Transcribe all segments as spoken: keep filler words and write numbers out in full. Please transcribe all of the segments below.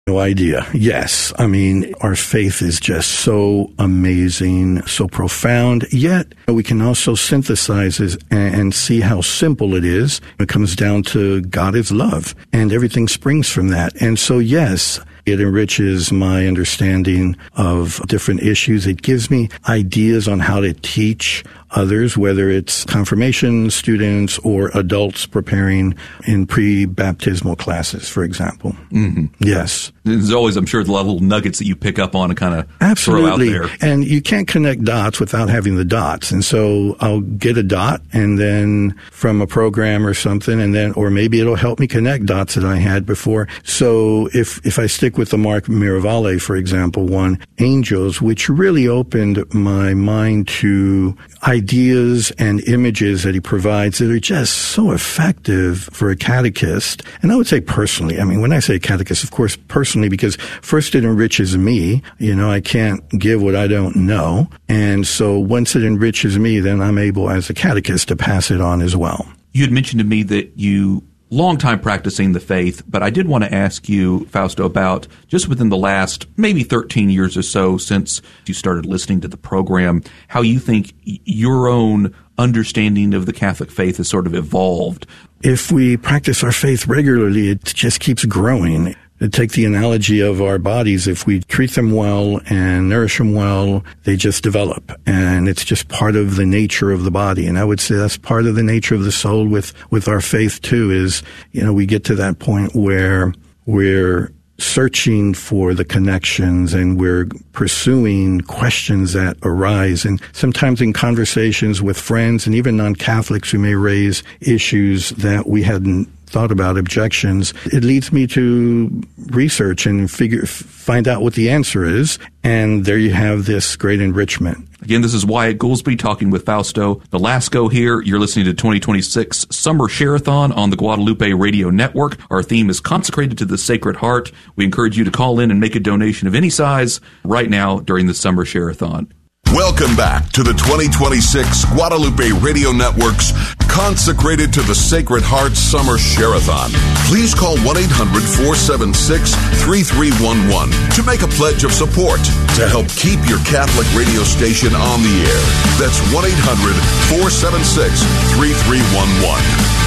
No idea. Yes. I mean, our faith is just so amazing, so profound, yet we can also synthesize it and see how simple it is. It comes down to God is love, and everything springs from that. And so, yes, it enriches my understanding of different issues. It gives me ideas on how to teach others, whether it's confirmation students or adults preparing in pre-baptismal classes, for example. Mm-hmm. Yes. There's always, I'm sure, a lot of little nuggets that you pick up on and kind of Absolutely. throw out there. And you can't connect dots without having the dots. And so I'll get a dot and then from a program or something, and then, or maybe it'll help me connect dots that I had before. So if, if I stick with the Mark Miravalle, for example, one, Angels, which really opened my mind to ideas and images that he provides that are just so effective for a catechist. And I would say personally, I mean, when I say catechist, of course, personally, because first it enriches me. You know, I can't give what I don't know. And so once it enriches me, then I'm able as a catechist to pass it on as well. You had mentioned to me that you long time practicing the faith, but I did want to ask you, Fausto, about just within the last maybe thirteen years or so since you started listening to the program, how you think your own understanding of the Catholic faith has sort of evolved. If we practice our faith regularly, it just keeps growing. To take the analogy of our bodies, if we treat them well and nourish them well, they just develop. And it's just part of the nature of the body. And I would say that's part of the nature of the soul with, with our faith too, is, you know, we get to that point where we're searching for the connections and we're pursuing questions that arise. And sometimes in conversations with friends and even non-Catholics who may raise issues that we hadn't thought about, objections, it leads me to research and figure, find out what the answer is. And there you have this great enrichment. Again, this is Wyatt Goolsby talking with Fausto Nolasco here. You're listening to twenty twenty-six Summer Share-a-thon on the Guadalupe Radio Network. Our theme is Consecrated to the Sacred Heart. We encourage you to call in and make a donation of any size right now during the Summer Share-a-thon. Welcome back to the twenty twenty-six Guadalupe Radio Network's Consecrated to the Sacred Heart Summer Share-a-thon. Please call one eight hundred four seven six three three one one to make a pledge of support to help keep your Catholic radio station on the air. That's one eight hundred four seven six three three one one.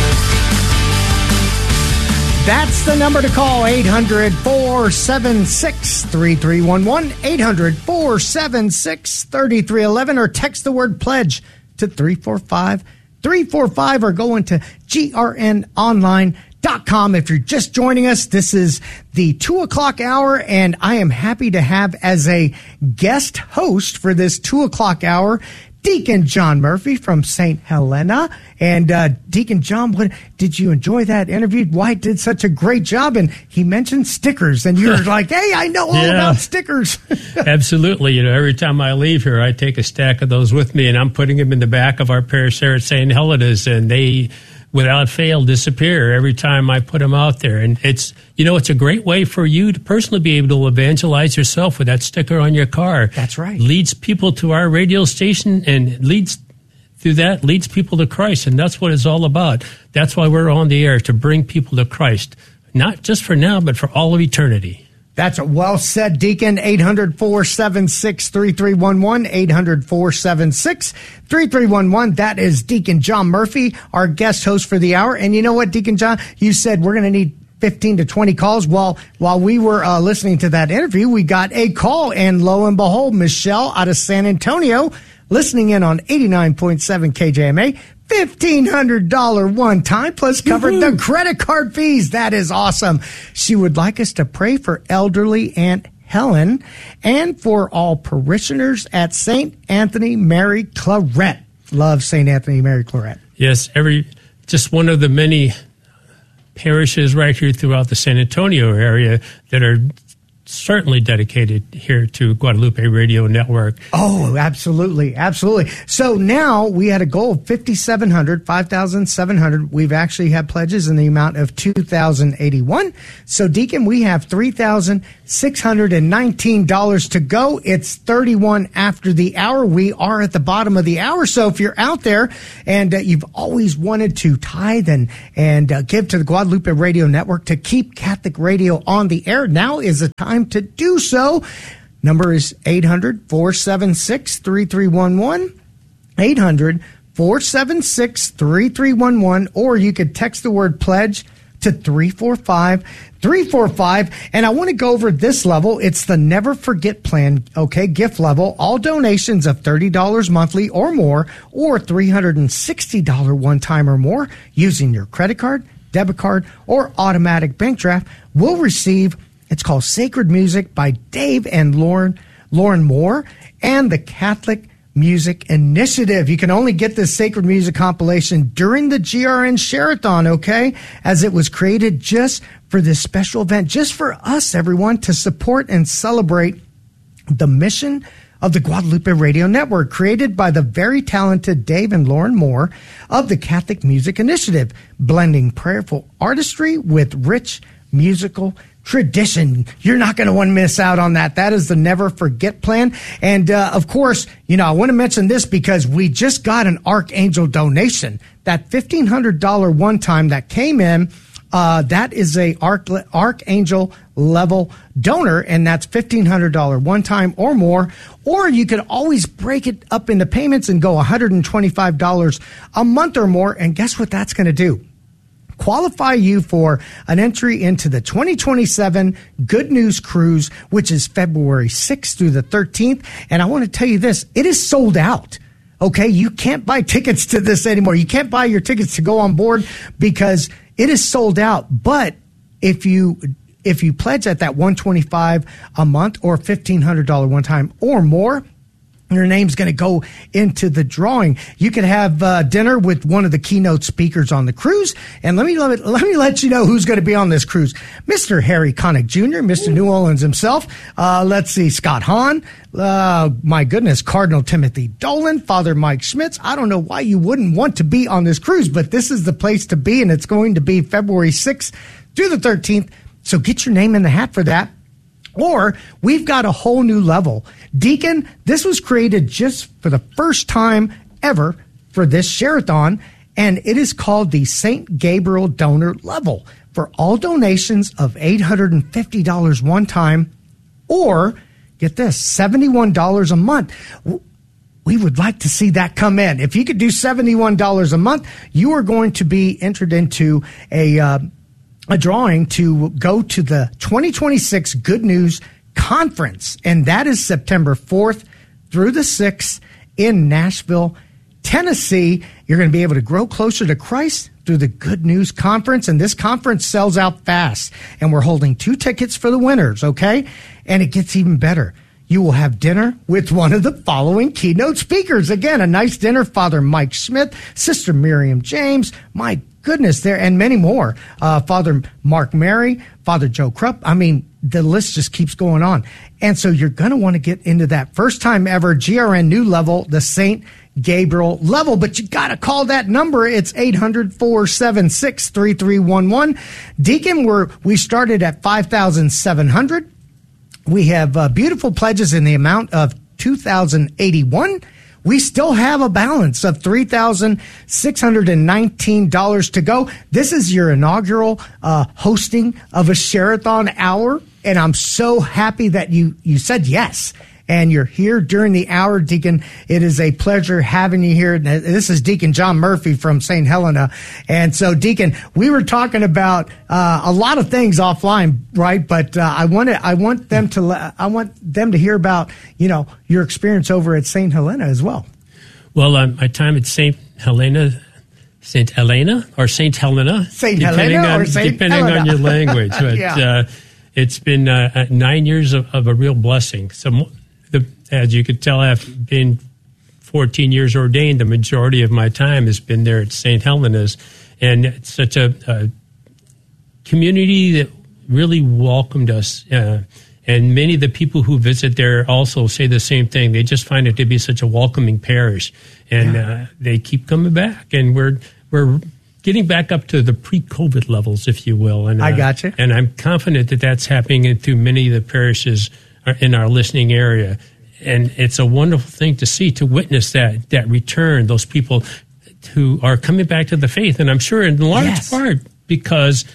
That's the number to call, eight hundred four seven six three three one one, eight hundred four seven six three three one one, or text the word pledge to three four five three four five, or go into G R N online dot com. If you're just joining us, this is the two o'clock hour, and I am happy to have as a guest host for this two o'clock hour Deacon John Murphy from Saint Helena. And uh, Deacon John, what, did you enjoy that interview? White did such a great job, and he mentioned stickers, and you're like, hey, I know all yeah. about stickers. Absolutely. You know, every time I leave here, I take a stack of those with me, and I'm putting them in the back of our parish there at Saint Helena's, and they, without fail, disappear every time I put them out there. And it's, you know, it's a great way for you to personally be able to evangelize yourself with that sticker on your car. That's right. Leads people to our radio station, and leads through that, leads people to Christ. And that's what it's all about. That's why we're on the air, to bring people to Christ, not just for now, but for all of eternity. That's a well said, Deacon. eight hundred four seven six three three one one, eight hundred four seven six three three one one. That is Deacon John Murphy, our guest host for the hour. And you know what, Deacon John? You said we're going to need fifteen to twenty calls. Well, while we were uh, listening to that interview, we got a call, and lo and behold, Michelle out of San Antonio, listening in on eighty-nine point seven K J M A, fifteen hundred dollars one time, plus covered the credit card fees. That is awesome. She would like us to pray for elderly Aunt Helen and for all parishioners at Saint Anthony Mary Claret. Love Saint Anthony Mary Claret. Yes, every just one of the many parishes right here throughout the San Antonio area that are certainly dedicated here to Guadalupe Radio Network. Oh, absolutely. Absolutely. So now we had a goal of fifty-seven hundred, five thousand seven hundred. We've actually had pledges in the amount of two thousand eighty-one. So, Deacon, we have three thousand six hundred nineteen dollars to go. It's thirty-one after the hour. We are at the bottom of the hour. So if you're out there and uh, you've always wanted to tithe and, and uh, give to the Guadalupe Radio Network to keep Catholic radio on the air, now is the time to do so. Number is eight hundred, four seven six, three three one one, eight hundred, four seven six, three three one one, or you could text the word pledge to three four five, three four five. And I want to go over this level. It's the Never Forget plan, okay, gift level. All donations of thirty dollars monthly or more, or three hundred sixty dollars one time or more, using your credit card, debit card, or automatic bank draft, will receive. It's called Sacred Music by Dave and Lauren Lauren Moore and the Catholic Music Initiative. You can only get this Sacred Music compilation during the G R N Share-a-thon, okay, as it was created just for this special event, just for us, everyone, to support and celebrate the mission of the Guadalupe Radio Network, created by the very talented Dave and Lauren Moore of the Catholic Music Initiative, blending prayerful artistry with rich musical tradition. You're not going to want to miss out on that. That is the Never Forget plan. And, uh, of course, you know, I want to mention this because we just got an Archangel donation. That fifteen hundred dollars one time that came in, uh, that is a Arch- Archangel level donor, and that's fifteen hundred dollars one time or more. Or you could always break it up into payments and go one hundred twenty-five dollars a month or more. And guess what that's going to do? Qualify you for an entry into the twenty twenty-seven Good News Cruise, which is February sixth through the thirteenth. And I want to tell you this, it is sold out. Okay, you can't buy tickets to this anymore. You can't buy your tickets to go on board because it is sold out. But if you if you pledge at that one hundred twenty-five dollars a month or fifteen hundred dollars one time or more, your name's going to go into the drawing. You could have uh, dinner with one of the keynote speakers on the cruise. And let me let, me, let me let you know who's going to be on this cruise. Mister Harry Connick Junior, Mister New Orleans himself. Uh, let's see, Scott Hahn. Uh, my goodness, Cardinal Timothy Dolan, Father Mike Schmitz. I don't know why you wouldn't want to be on this cruise, but this is the place to be, and it's going to be February sixth through the thirteenth. So get your name in the hat for that. Or we've got a whole new level. Deacon, this was created just for the first time ever for this Share-a-thon, and it is called the Saint Gabriel Donor Level for all donations of eight hundred fifty dollars one time, or, get this, seventy-one dollars a month. We would like to see that come in. If you could do seventy-one dollars a month, you are going to be entered into a... Uh, a drawing to go to the twenty twenty-six Good News Conference, and that is September fourth through the sixth in Nashville, Tennessee. You're going to be able to grow closer to Christ through the Good News Conference, and this conference sells out fast, and we're holding two tickets for the winners, okay? And it gets even better. You will have dinner with one of the following keynote speakers. Again, a nice dinner, Father Mike Smith, Sister Miriam James, my goodness, there, and many more. Uh, Father Mark Mary, Father Joe Krupp. I mean, the list just keeps going on. And so you're going to want to get into that first time ever G R N new level, the Saint Gabriel level. But you got to call that number. It's eight hundred, four seven six, three three one one. Deacon, we're, we started at five thousand seven hundred. We have uh, beautiful pledges in the amount of two thousand eighty-one. We still have a balance of three thousand six hundred nineteen dollars to go. This is your inaugural uh, hosting of a Share-a-thon hour, and I'm so happy that you, you said yes. And you're here during the hour, Deacon. It is a pleasure having you here. This is Deacon John Murphy from Saint Helena. And so, Deacon, we were talking about uh, a lot of things offline, right? But uh, I want to, I want them to, I want them to hear about, you know, your experience over at Saint Helena as well. Well, um, my time at Saint Helena, Saint Helena, or Saint Helena, Saint depending Helena on or Saint depending Helena. on your language. But Yeah. uh, it's been uh, nine years of, of a real blessing. So. The, as you could tell, after being fourteen years ordained, the majority of my time has been there at Saint Helena's. And it's such a, a community that really welcomed us. Uh, And many of the people who visit there also say the same thing. They just find it to be such a welcoming parish, and yeah. uh, they keep coming back. And we're we're getting back up to the pre-COVID levels, if you will. And uh, I got you. And I'm confident that that's happening in, through many of the parishes in our listening area. And it's a wonderful thing to see, to witness that that return, those people who are coming back to the faith. And I'm sure in large yes. part because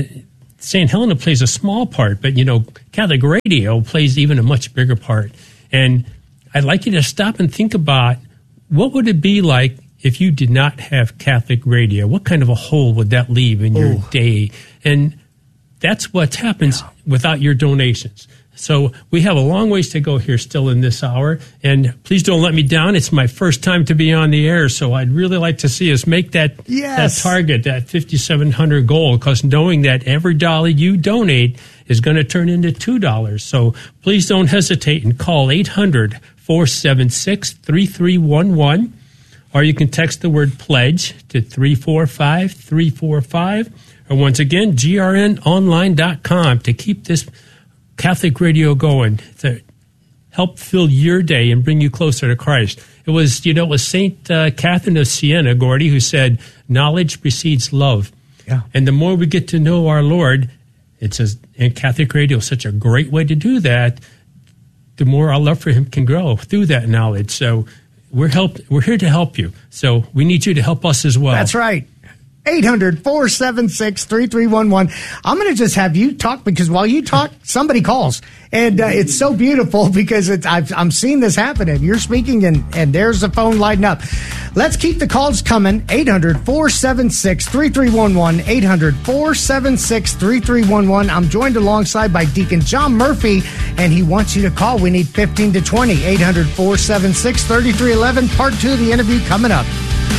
Saint Helena plays a small part, but, you know, Catholic radio plays even a much bigger part. And I'd like you to stop and think about, what would it be like if you did not have Catholic radio? What kind of a hole would that leave in your Ooh. day? And that's what happens yeah. without your donations. So we have a long ways to go here still in this hour. And please don't let me down. It's my first time to be on the air, so I'd really like to see us make that, yes. that target, that fifty-seven hundred goal, because knowing that every dollar you donate is going to turn into two dollars. So please don't hesitate and call eight hundred, four seven six, three three one one, or you can text the word pledge to three four five, three four five, or once again, G R N online dot com to keep this Catholic radio going, to help fill your day and bring you closer to Christ. It was, you know, it was Saint uh, Catherine of Siena, Gordy, who said, knowledge precedes love. Yeah. And the more we get to know our Lord, it's a, and Catholic radio is such a great way to do that, the more our love for him can grow through that knowledge. So we're help, we're here to help you. So we need you to help us as well. That's right. eight hundred, four seven six, three three one one. I'm going to just have you talk, because while you talk, somebody calls. And uh, it's so beautiful because it's, I've, I'm seeing this happening. You're speaking, and, and there's the phone lighting up. Let's keep the calls coming. eight hundred, four seven six, three three one one. eight hundred, four seven six, three three one one. I'm joined alongside by Deacon John Murphy, and he wants you to call. We need fifteen to twenty. eight hundred, four seven six, three three one one. Part two of the interview coming up.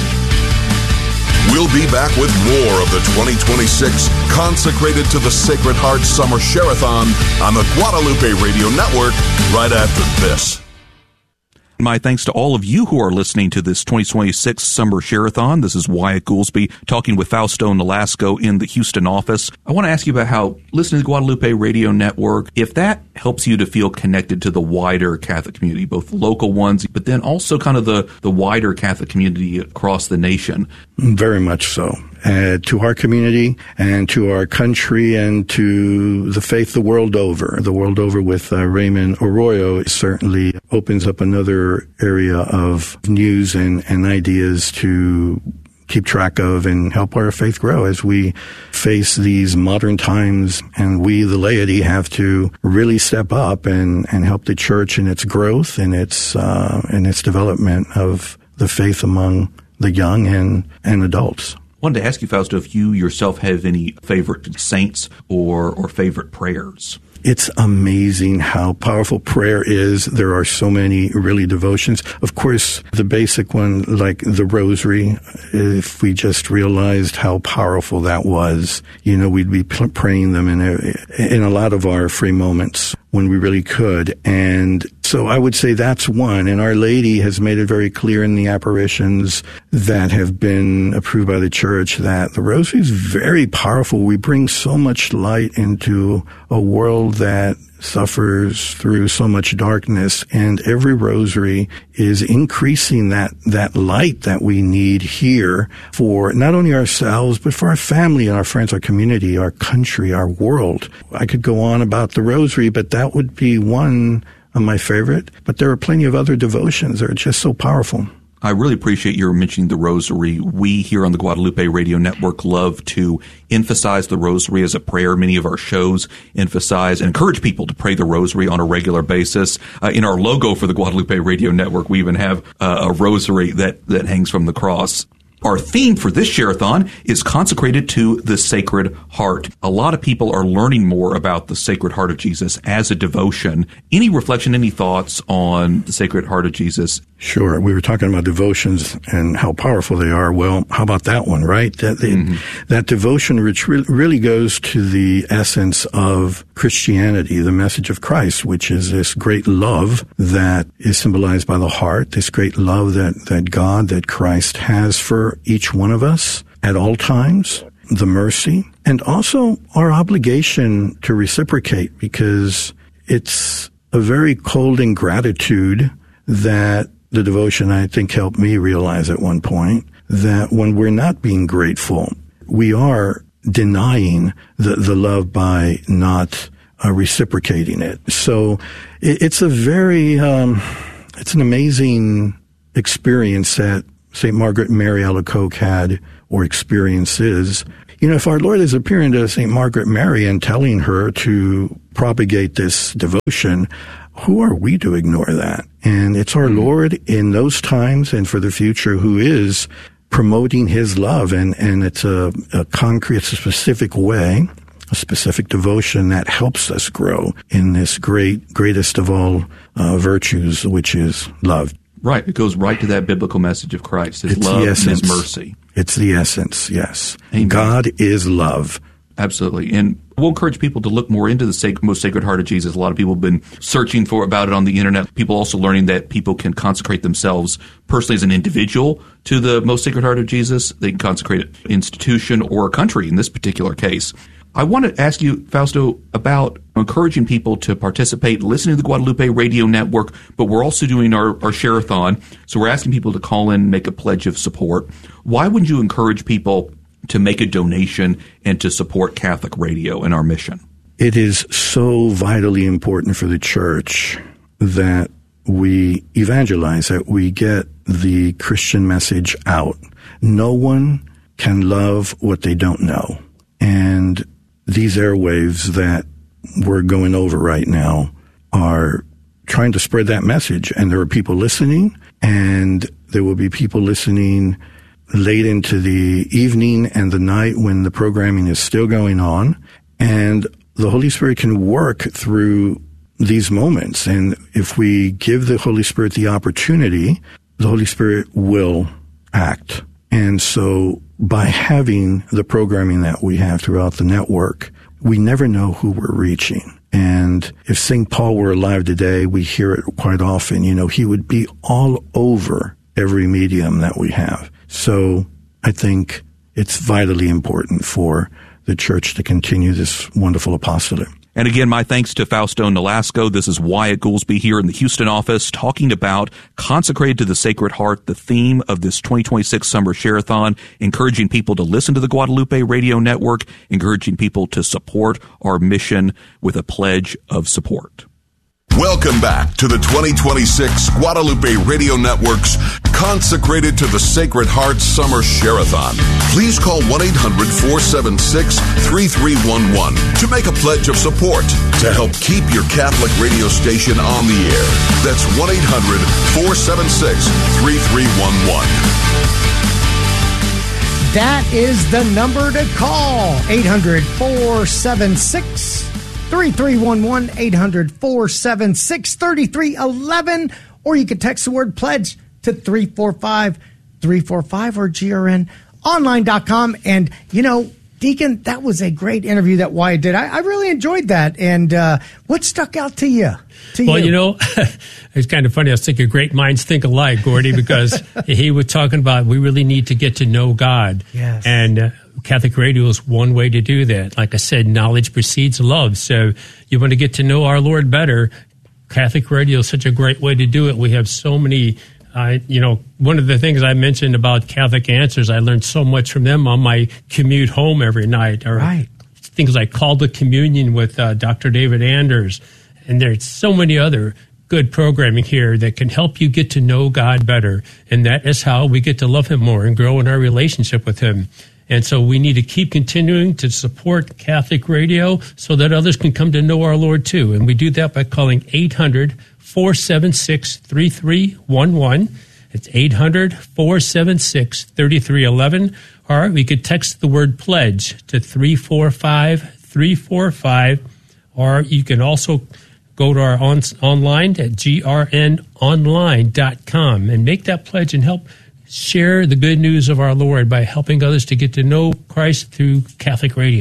We'll be back with more of the twenty twenty-six Consecrated to the Sacred Heart Summer Share-a-thon on the Guadalupe Radio Network right after this. My thanks to all of you who are listening to this twenty twenty-six Summer Share-a-thon. This is Wyatt Goolsby talking with Fausto Nolasco in the Houston office. I want to ask you about how listening to the Guadalupe Radio Network, if that helps you to feel connected to the wider Catholic community, both local ones, but then also kind of the, the wider Catholic community across the nation. Very much so. Uh, to our community and to our country and to the faith the world over. The world over with uh, Raymond Arroyo certainly opens up another area of news and, and ideas to keep track of and help our faith grow as we face these modern times. And we, the laity, have to really step up and, and help the church in its growth and its, uh, and its development of the faith among the young and, and adults. I wanted to ask you, Fausto, if you yourself have any favorite saints or, or favorite prayers. It's amazing how powerful prayer is. There are so many really devotions. Of course, the basic one, like the rosary, if we just realized how powerful that was, you know, we'd be praying them in a, in a lot of our free moments when we really could. And so I would say that's one. And Our Lady has made it very clear in the apparitions that have been approved by the Church that the rosary is very powerful. We bring so much light into a world that suffers through so much darkness, and every rosary is increasing that, that light that we need here for not only ourselves, but for our family and our friends, our community, our country, our world. I could go on about the rosary, but that would be one of my favorite. But there are plenty of other devotions that are just so powerful. I really appreciate your mentioning the rosary. We here on the Guadalupe Radio Network love to emphasize the rosary as a prayer. Many of our shows emphasize and encourage people to pray the rosary on a regular basis. Uh, in our logo for the Guadalupe Radio Network, we even have uh, a rosary that, that hangs from the cross. Our theme for this Share-a-thon is consecrated to the Sacred Heart. A lot of people are learning more about the Sacred Heart of Jesus as a devotion. Any reflection, any thoughts on the Sacred Heart of Jesus? Sure. We were talking about devotions and how powerful they are. Well, how about that one, right? That, mm-hmm. that devotion which re- really goes to the essence of Christianity, the message of Christ, which is this great love that is symbolized by the heart, this great love that, that God, that Christ has for each one of us at all times, the mercy, and also our obligation to reciprocate, because it's a very cold ingratitude that the devotion, I think, helped me realize at one point, that when we're not being grateful, we are denying the, the love by not uh, reciprocating it. So it, it's a very, um, it's an amazing experience that Saint Margaret Mary Alacoque had, or experiences. You know, if our Lord is appearing to Saint Margaret Mary and telling her to propagate this devotion, who are we to ignore that? And it's our Lord in those times and for the future who is promoting his love. And, and it's a, a concrete, it's a specific way, a specific devotion that helps us grow in this great, greatest of all uh, virtues, which is love. Right. It goes right to that biblical message of Christ, his it's love and his essence. mercy. It's the essence, yes. Amen. God is love. Absolutely. And we'll encourage people to look more into the sac- most Sacred Heart of Jesus. A lot of people have been searching for about it on the internet. People also learning that people can consecrate themselves personally as an individual to the most Sacred Heart of Jesus. They can consecrate an institution or a country in this particular case. I want to ask you, Fausto, about encouraging people to participate, listening to the Guadalupe Radio Network, but we're also doing our, our share-a-thon. So we're asking people to call in, make a pledge of support. Why would you encourage people to make a donation and to support Catholic Radio and our mission? It is so vitally important for the Church that we evangelize, that we get the Christian message out. No one can love what they don't know. And these airwaves that we're going over right now are trying to spread that message. And there are people listening, and there will be people listening late into the evening and the night when the programming is still going on. And the Holy Spirit can work through these moments. And if we give the Holy Spirit the opportunity, the Holy Spirit will act. And so by having the programming that we have throughout the network, we never know who we're reaching. And if Saint Paul were alive today, we hear it quite often, you know, he would be all over every medium that we have. So I think it's vitally important for the Church to continue this wonderful apostolate. And again, my thanks to Fausto Nolasco. This is Wyatt Goolsby here in the Houston office talking about Consecrated to the Sacred Heart, the theme of this twenty twenty-six Summer Share-a-thon, encouraging people to listen to the Guadalupe Radio Network, encouraging people to support our mission with a pledge of support. Welcome back to the twenty twenty-six Guadalupe Radio Network's Consecrated to the Sacred Heart Summer Share-a-thon. Please call one eight hundred four seven six three three one one to make a pledge of support to help keep your Catholic radio station on the air. That's one eight hundred four seven six three three one one. That is the number to call. eight hundred four seven six three three one one, eight hundred four seven six three three one one, or you can text the word pledge to three four five three four five or G R N online dot com. And, you know, Deacon, that was a great interview that Wyatt did. I, I really enjoyed that. And uh, what stuck out to you? To well, you? you know, it's kind of funny. I was thinking great minds think alike, Gordy, because he was talking about we really need to get to know God. Yes. And uh, Catholic Radio is one way to do that. Like I said, knowledge precedes love. So you want to get to know our Lord better. Catholic Radio is such a great way to do it. We have so many, uh, you know, one of the things I mentioned about Catholic Answers, I learned so much from them on my commute home every night. Or right. Things like Call to Communion with uh, Doctor David Anders. And there's so many other good programming here that can help you get to know God better. And that is how we get to love him more and grow in our relationship with him. And so we need to keep continuing to support Catholic Radio so that others can come to know our Lord too. And we do that by calling eight hundred four seven six three three one one. It's eight hundred four seven six three three one one. Or we could text the word pledge to three four five three four five. Or you can also go to our on, online at G R N online dot com and make that pledge and help share the good news of our Lord by helping others to get to know Christ through Catholic Radio.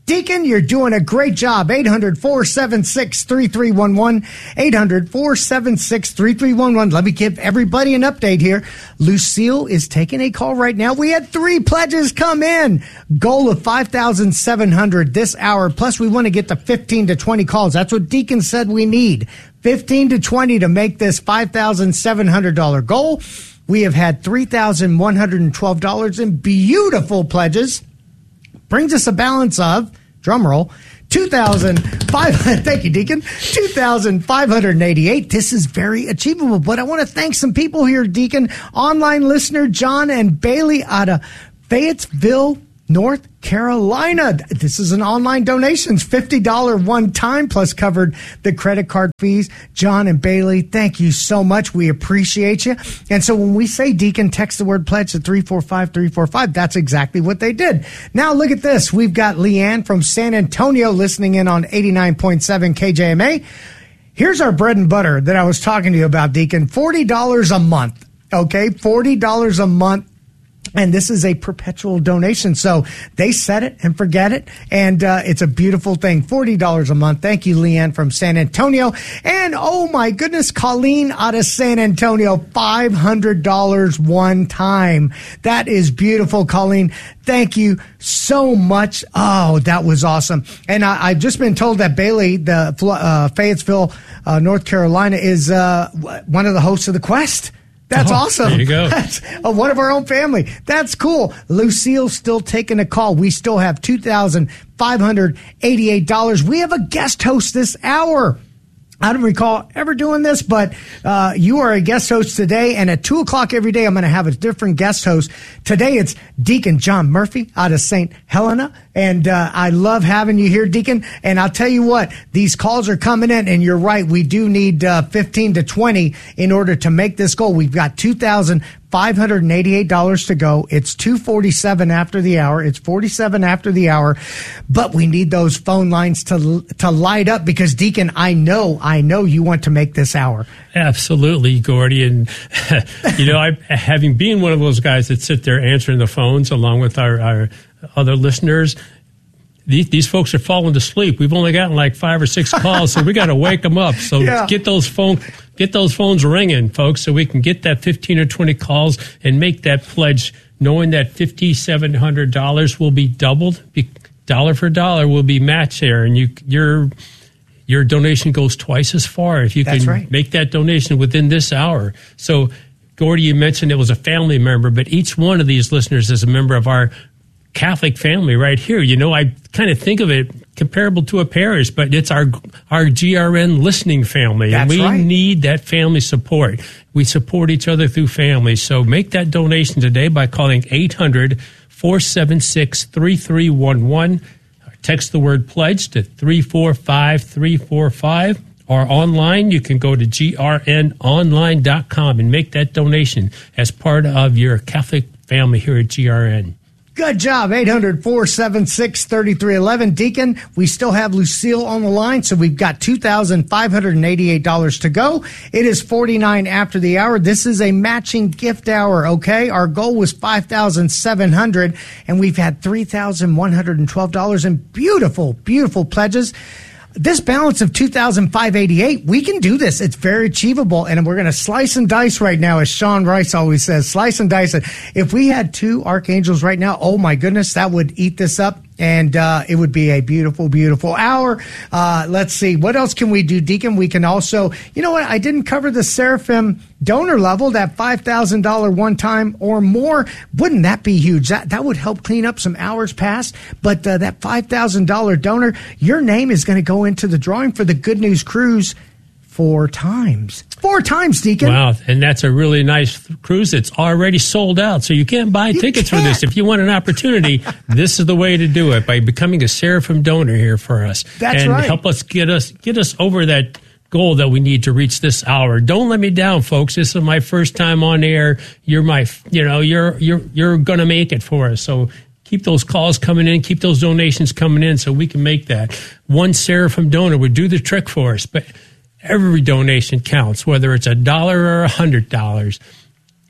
Deacon, you're doing a great job. eight hundred, four seven six, three three one one. eight hundred, four seven six, three three one one. Let me give everybody an update here. Lucille is taking a call right now. We had three pledges come in. Goal of five thousand seven hundred this hour. Plus, we want to get to fifteen to twenty calls. That's what Deacon said we need. fifteen to twenty to make this five thousand seven hundred dollars goal. We have had three thousand one hundred twelve dollars in beautiful pledges. Brings us a balance of, drum roll, two thousand five hundred, thank you, Deacon, two thousand five hundred eighty-eight. This is very achievable, but I want to thank some people here, Deacon. Online listener John and Bailey out of Fayetteville, North Carolina. This is an online donations, fifty dollars one time, plus covered the credit card fees. John and Bailey, thank you so much. We appreciate you. And so when we say Deacon, text the word pledge to three four five three four five. That's exactly what they did. Now look at this. We've got Leanne from San Antonio listening in on eighty-nine point seven K J M A. Here's our bread and butter that I was talking to you about, Deacon. forty dollars a month. Okay, forty dollars a month. And this is a perpetual donation. So they set it and forget it. And uh, it's a beautiful thing. forty dollars a month. Thank you, Leanne from San Antonio. And oh my goodness, Colleen out of San Antonio, five hundred dollars one time. That is beautiful, Colleen. Thank you so much. Oh, that was awesome. And I, I've just been told that Bailey, the uh, Fayetteville, uh, North Carolina, is uh, one of the hosts of the Quest. That's oh, awesome. There you go. That's uh, one of our own family. That's cool. Lucille's still taking a call. We still have two thousand five hundred eighty-eight dollars. We have a guest host this hour. I don't recall ever doing this, but uh, you are a guest host today, and at two o'clock every day, I'm going to have a different guest host. Today, it's Deacon John Murphy out of Saint Helena, and uh, I love having you here, Deacon. And I'll tell you what, these calls are coming in, and you're right, we do need uh, fifteen to twenty in order to make this goal. We've got two thousand five hundred eighty-eight dollars to go. It's two forty-seven after the hour. It's forty-seven after the hour. But we need those phone lines to to light up because, Deacon, I know, I know you want to make this hour. Absolutely, Gordy. And, you know, I, having been one of those guys that sit there answering the phones along with our, our other listeners, These, these folks are falling to sleep. We've only gotten like five or six calls, so we got to wake them up. So yeah. get those phone, get those phones ringing, folks, so we can get that fifteen or twenty calls and make that pledge, knowing that fifty-seven hundred dollars will be doubled, be, dollar for dollar will be matched there, and you your your donation goes twice as far if you That's can right. make that donation within this hour. So, Gordy, you mentioned it was a family member, but each one of these listeners is a member of our Catholic family right here. You know, I kind of think of it comparable to a parish, but it's our our G R N listening family. That's and we right. need that family support. We support each other through families. So make that donation today by calling eight hundred, four seven six, three three one one. Text the word pledge to three four five three four five. Or online, you can go to G R N online dot com and make that donation as part of your Catholic family here at G R N. Good job. eight hundred, four seven six, three three one one. Deacon, we still have Lucille on the line, so we've got two thousand five hundred eighty-eight dollars to go. It is forty-nine after the hour. This is a matching gift hour, okay? Our goal was five thousand seven hundred dollars, and we've had three thousand one hundred twelve dollars in beautiful, beautiful pledges. This balance of two thousand five hundred eighty-eight dollars, we can do this. It's very achievable, and we're going to slice and dice right now, as Sean Rice always says, slice and dice it. If we had two archangels right now, oh my goodness, that would eat this up, and uh, it would be a beautiful, beautiful hour. Uh, let's see. What else can we do, Deacon? We can also, you know what, I didn't cover the Seraphim donor level, that five thousand dollars one time or more. Wouldn't that be huge? That that would help clean up some hours past. But uh, that five thousand dollars donor, your name is going to go into the drawing for the Good News Cruise four times. Four times, Deacon. Wow, and that's a really nice cruise. It's already sold out, so you can't buy You tickets can't. for this. If you want an opportunity, this is the way to do it, by becoming a Seraphim donor here for us. That's and right. help us get us get us over that goal that we need to reach this hour. Don't let me down, folks. This is my first time on air. You're my, you know, you're you're you're going to make it for us. So keep those calls coming in, keep those donations coming in, so we can make that. One Seraphim donor would do the trick for us, but every donation counts, whether it's a dollar or a hundred dollars.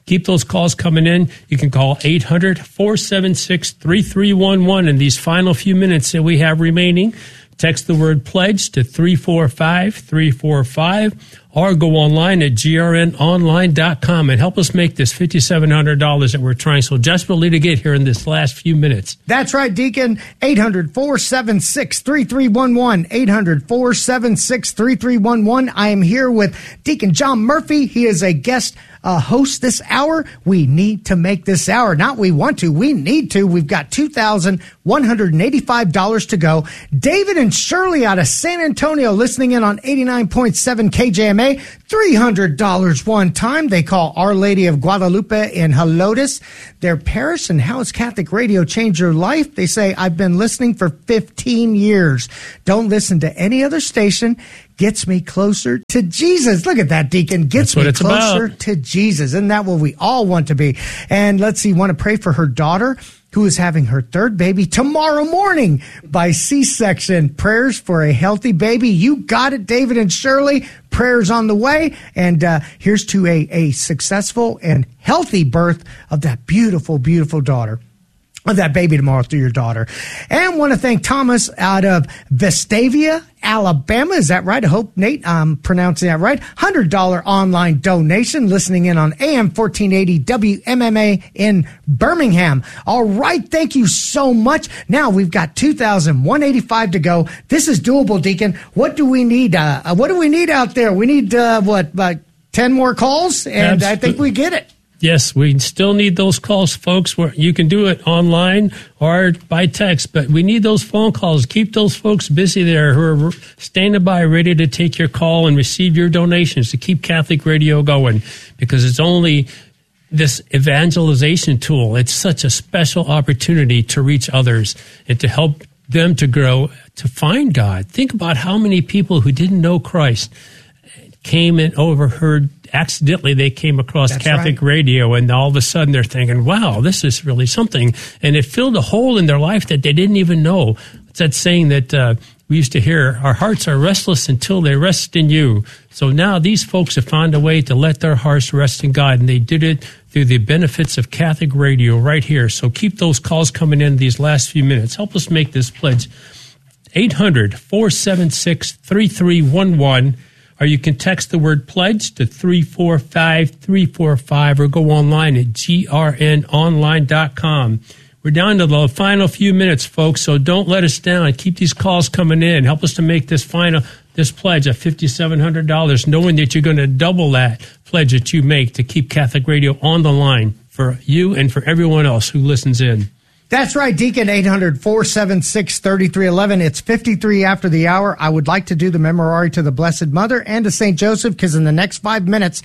Keep those calls coming in. You can call eight hundred, four seven six, three three one one in these final few minutes that we have remaining. Text the word pledge to three four five, three four five or go online at g r n online dot com and help us make this five thousand seven hundred dollars that we're trying so desperately to get here in this last few minutes. That's right, Deacon. eight hundred, four seven six, three three one one. eight hundred, four seven six, three three one one. I am here with Deacon John Murphy. He is a guest uh, host this hour. We need to make this hour. Not we want to. We need to. We've got two thousand one hundred eighty-five dollars to go. David and Shirley out of San Antonio listening in on eighty-nine point seven K J M A. three hundred dollars one time. They call Our Lady of Guadalupe in Helotes their parish. And how has Catholic radio changed your life? They say, I've been listening for fifteen years. Don't listen to any other station. Gets me closer to Jesus. Look at that, Deacon. Gets me closer about. to Jesus. Isn't that what we all want to be? And let's see, want to pray for her daughter, who is having her third baby tomorrow morning by C-section. Prayers for a healthy baby. You got it, David and Shirley. Prayers on the way. And uh, here's to a, a successful and healthy birth of that beautiful, beautiful daughter. Of that baby tomorrow through your daughter. And want to thank Thomas out of Vestavia, Alabama. Is that right? I hope, Nate, I'm pronouncing that right. one hundred dollars online donation, listening in on A M fourteen eighty W M M A in Birmingham. All right. Thank you so much. Now we've got two thousand one hundred eighty-five to go. This is doable, Deacon. What do we need? Uh, what do we need out there? We need, uh, what, about ten more calls? And Absolutely. I think we get it. Yes, we still need those calls, folks. Where you can do it online or by text, but we need those phone calls. Keep those folks busy there who are standing by, ready to take your call and receive your donations to keep Catholic radio going, because it's only this evangelization tool. It's such a special opportunity to reach others and to help them to grow, to find God. Think about how many people who didn't know Christ came and overheard, accidentally they came across That's Catholic right. radio, and all of a sudden they're thinking, wow, this is really something. And it filled a hole in their life that they didn't even know. It's that saying that uh, we used to hear, our hearts are restless until they rest in you. So now these folks have found a way to let their hearts rest in God, and they did it through the benefits of Catholic radio right here. So keep those calls coming in these last few minutes. Help us make this pledge. eight hundred, four seven six, three three one one. Or you can text the word pledge to three four five, three four five or go online at g r n online dot com. We're down to the final few minutes, folks, so don't let us down. Keep these calls coming in. Help us to make this final this pledge of five thousand seven hundred dollars, knowing that you're going to double that pledge that you make to keep Catholic radio on the line for you and for everyone else who listens in. That's right, Deacon. eight hundred, four seven six, three three one one. It's fifty-three after the hour. I would like to do the Memorare to the Blessed Mother and to Saint Joseph, because in the next five minutes,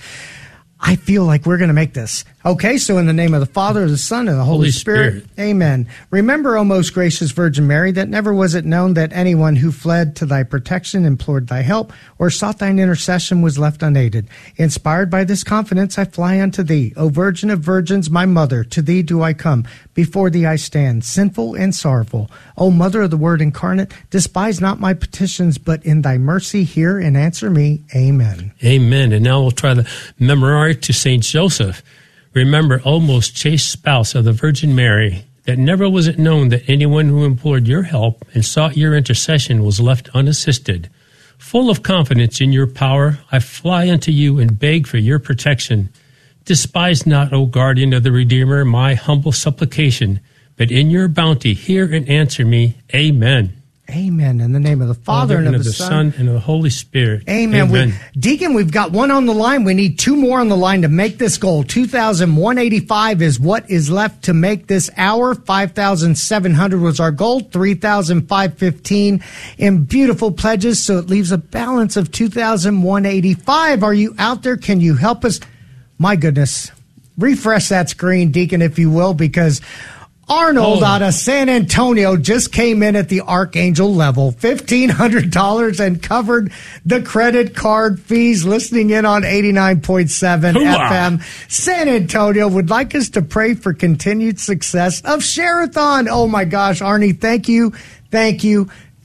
I feel like we're going to make this. Okay, so in the name of the Father, the Son, and the Holy, Holy Spirit, Spirit, amen. Remember, O most gracious Virgin Mary, that never was it known that anyone who fled to thy protection, implored thy help, or sought thine intercession was left unaided. Inspired by this confidence, I fly unto thee. O Virgin of Virgins, my Mother, to thee do I come. Before thee I stand, sinful and sorrowful. O Mother of the Word incarnate, despise not my petitions, but in thy mercy hear and answer me. Amen. Amen. And now we'll try the Memorare to Saint Joseph. Remember, O most chaste spouse of the Virgin Mary, that never was it known that anyone who implored your help and sought your intercession was left unassisted. Full of confidence in your power, I fly unto you and beg for your protection. Despise not, O guardian of the Redeemer, my humble supplication, but in your bounty hear and answer me. Amen. Amen. In the name of the Father, Father and, of, and of the, the Son, and of the Holy Spirit. Amen. Amen. We, Deacon, we've got one on the line. We need two more on the line to make this goal. two thousand one hundred eighty-five is what is left to make this hour. five thousand seven hundred was our goal. three thousand five hundred fifteen in beautiful pledges. So it leaves a balance of two thousand one hundred eighty-five. Are you out there? Can you help us? My goodness. Refresh that screen, Deacon, if you will, because Arnold oh. out of San Antonio just came in at the Archangel level, fifteen hundred dollars, and covered the credit card fees, listening in on eighty-nine point seven Hooah. F M. San Antonio would like us to pray for continued success of Share-a-thon. Oh, my gosh, Arnie, thank you, thank you,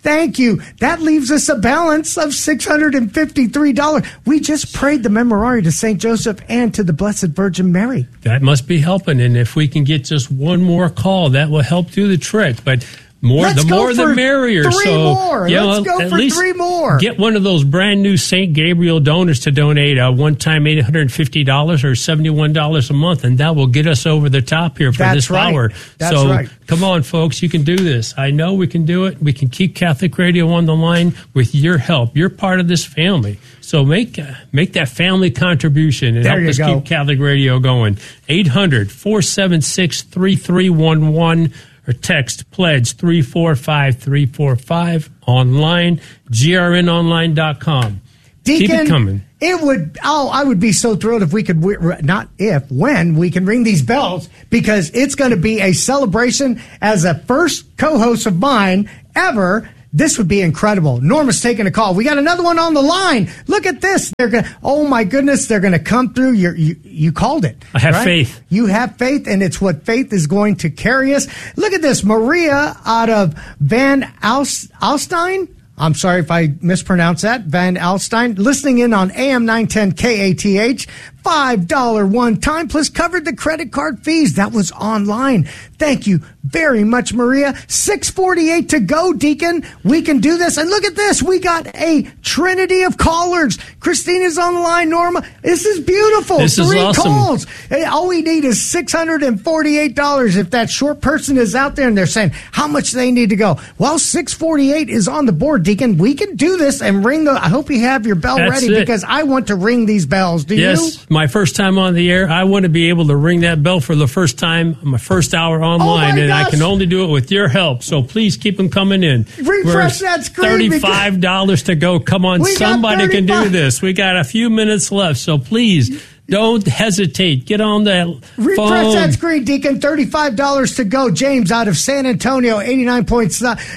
Thank you. That leaves us a balance of six hundred fifty-three dollars. We just prayed the Memorare to Saint Joseph and to the Blessed Virgin Mary. That must be helping. And if we can get just one more call, that will help do the trick. But more, Let's the more the merrier. Three so, more. You know, Let's go at for least three more. Get one of those brand new Saint Gabriel donors to donate a one-time eight hundred fifty dollars or seventy-one dollars a month, and that will get us over the top here for That's this right. hour. That's so right. Come on, folks, you can do this. I know we can do it. We can keep Catholic Radio on the line with your help. You're part of this family. So make uh, make that family contribution and There help you us go. keep Catholic Radio going. eight hundred, four seven six, three three one one or text pledge three four five three four five online, G R N online dot com. Deacon, Keep it coming. It would, oh, I would be so thrilled if we could, not if, when we can ring these bells, because it's going to be a celebration as a first co-host of mine ever. This would be incredible. Norma's taking a call. We got another one on the line. Look at this. They're going. Oh my goodness, they're going to come through. You're, you you called it. I have right? faith. You have faith, and it's what faith is going to carry us. Look at this, Maria out of Van Alst- Alstyne. I'm sorry if I mispronounced that. Van Alstyne, listening in on A M nine ten K A T H. five dollars one time, plus covered the credit card fees. That was online. Thank you very much, Maria. six forty-eight to go, Deacon. We can do this. And look at this. We got a trinity of callers. Christina's on the line, Norma. This is beautiful. This is Three awesome. calls. Hey, all we need is six hundred forty-eight dollars. If that short person is out there and they're saying how much they need to go. Well, six forty-eight is on the board, Deacon. We can do this and ring the, I hope you have your bell That's ready it. because I want to ring these bells. Do Yes, you? my first time on the air. I want to be able to ring that bell for the first time, my first hour online, Oh my and I gosh. can only do it with your help. So please keep them coming in. Refresh that screen thirty-five dollars to go. Come on, We got somebody can do thirty-five. this. We got a few minutes left, so please don't hesitate. Get on that Refresh phone. that screen, Deacon. thirty-five dollars to go. James out of San Antonio, eighty-nine point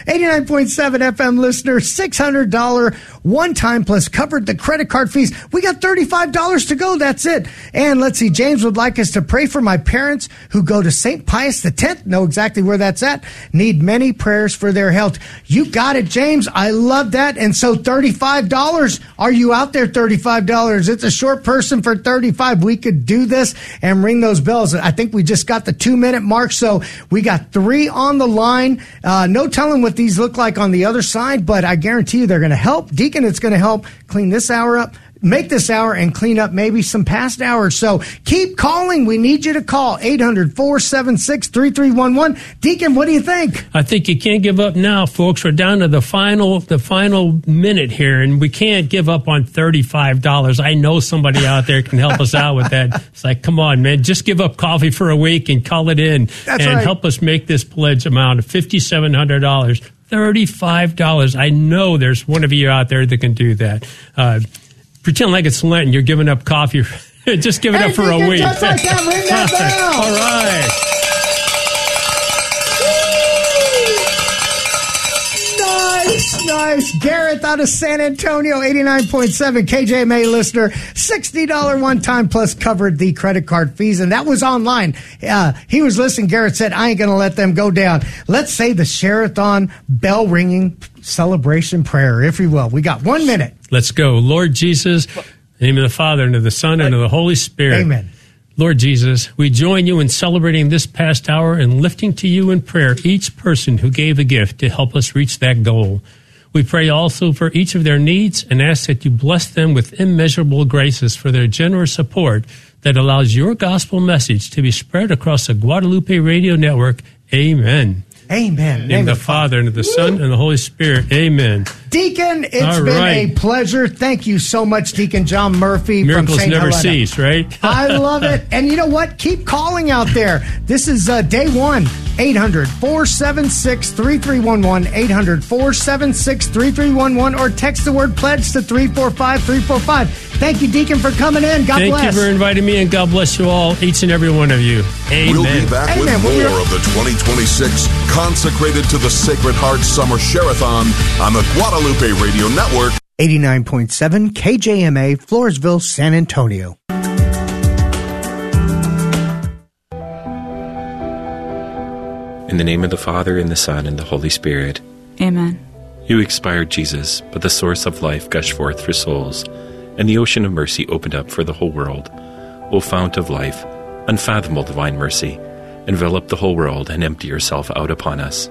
seven F M listener, six hundred dollars one time plus covered the credit card fees. We got thirty-five dollars to go. That's it. And let's see, James would like us to pray for my parents who go to Saint Pius X. Know exactly where that's at. Need many prayers for their health. You got it, James. I love that. And so thirty-five dollars. Are you out there? thirty-five dollars. It's a short person for thirty-five dollars. We could do this and ring those bells. I think we just got the two minute mark. So we got three on the line. Uh, no telling what these look like on the other side, but I guarantee you they're going to help. Deacon, it's going to help clean this hour up, make this hour, and clean up maybe some past hours. So keep calling. We need you to call eight hundred, four seven six, three three one one. Deacon, what do you think? I think you can't give up now, folks. We're down to the final the final minute here, and we can't give up on thirty-five dollars. I know somebody out there can help us out with that. It's like, come on, man, just give up coffee for a week and call it in. That's and right. help us make this pledge amount of five thousand seven hundred dollars. thirty-five dollars. I know there's one of you out there that can do that. Uh, pretend like it's Lent and you're giving up coffee. Just give it Hey, up for Deacon, a week. just like that, ring that bell. All right. Nice, nice. Gareth out of San Antonio, eighty-nine point seven K J M A listener, sixty dollars one time plus covered the credit card fees. And that was online. Uh, he was listening. Gareth said, I ain't going to let them go down. Let's say the Sherathon bell ringing celebration prayer, if you will. We got one minute. Let's go. Lord Jesus, in the name of the Father, and of the Son, and of the Holy Spirit. Amen. Lord Jesus, we join you in celebrating this past hour and lifting to you in prayer each person who gave a gift to help us reach that goal. We pray also for each of their needs and ask that you bless them with immeasurable graces for their generous support that allows your gospel message to be spread across the Guadalupe Radio Network. Amen. Amen. In the name of the Father, and of the Son, and the Holy Spirit. Amen. Deacon, it's All been right. a pleasure. Thank you so much, Deacon John Murphy Miracles from Saint never Helena. cease, right? I love it. And you know what? Keep calling out there. This is uh, day one. eight hundred, four seven six, three three one one. eight hundred, four seven six, three three one one. Or text the word pledge to three four five, three four five. Thank you, Deacon, for coming in. God Thank bless. you for inviting me, and God bless you all, each and every one of you. Amen. We'll be back Amen. with We'll be more right- of the twenty twenty-six consecrated to the Sacred Heart Summer Sherathon on the Guadalupe Radio Network. eighty-nine point seven K J M A, Floresville, San Antonio. In the name of the Father, and the Son, and the Holy Spirit. Amen. You expired, Jesus, but the source of life gushed forth for souls, and the ocean of mercy opened up for the whole world. O fount of life, unfathomable divine mercy, envelop the whole world and empty yourself out upon us.